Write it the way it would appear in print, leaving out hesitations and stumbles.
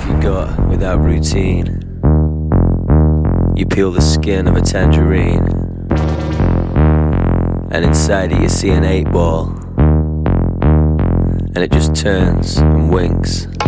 life you got without routine. You peel the skin of a tangerine, and inside it you see an 8 ball, and it just turns and winks.